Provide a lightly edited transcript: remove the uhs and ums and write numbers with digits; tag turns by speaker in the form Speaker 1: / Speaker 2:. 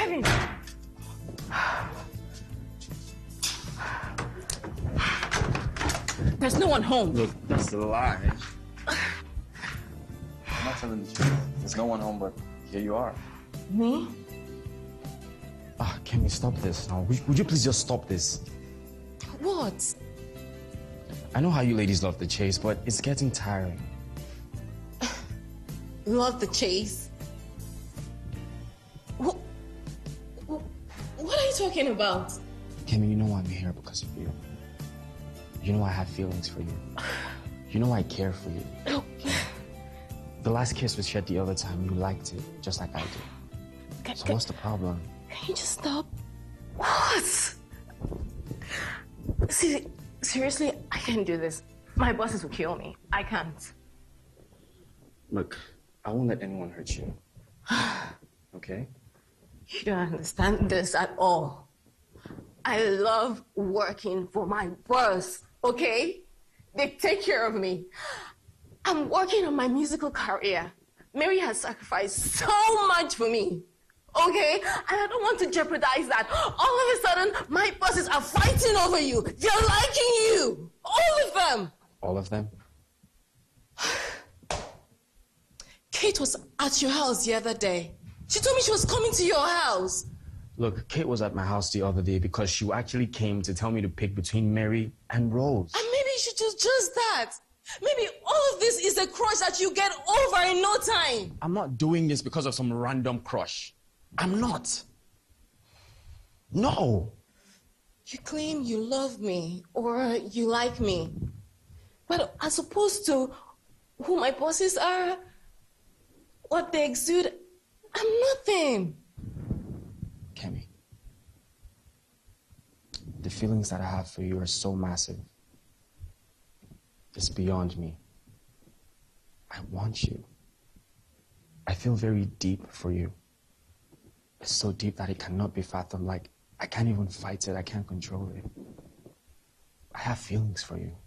Speaker 1: Kevin! There's no one home.
Speaker 2: Look, that's a lie. I'm not telling the truth. There's no one home, but here you are.
Speaker 1: Me?
Speaker 2: Can we stop this now? Would you please just stop this?
Speaker 1: What?
Speaker 2: I know how you ladies love the chase, but it's getting tiring.
Speaker 1: Love the chase? What are you talking about?
Speaker 2: Kimmy, you know I'm here because of you. You know I have feelings for you. You know I care for you.
Speaker 1: Okay.
Speaker 2: The last kiss was shared the other time. You liked it, just like I did. So what's the problem?
Speaker 1: Can you just stop? What? See, seriously, I can't do this. My bosses will kill me. I can't.
Speaker 2: Look, I won't let anyone hurt you. Okay?
Speaker 1: You don't understand this at all. I love working for my boss, okay? They take care of me. I'm working on my musical career. Mary has sacrificed so much for me, okay? And I don't want to jeopardize that. All of a sudden, my bosses are fighting over you. They're liking you. All of them.
Speaker 2: All of them?
Speaker 1: Kate was at your house the other day. She told me she was coming to your house.
Speaker 2: Look, Kate was at my house the other day because she actually came to tell me to pick between Mary and Rose.
Speaker 1: And maybe you should do just that. Maybe all of this is a crush that you get over in no time.
Speaker 2: I'm not doing this because of some random crush. I'm not. No.
Speaker 1: You claim you love me or you like me. But as opposed to who my bosses are, what they exude, I'm nothing.
Speaker 2: Kemi, the feelings that I have for you are so massive. It's beyond me. I want you. I feel very deep for you. It's so deep that it cannot be fathomed. Like, I can't even fight it. I can't control it. I have feelings for you.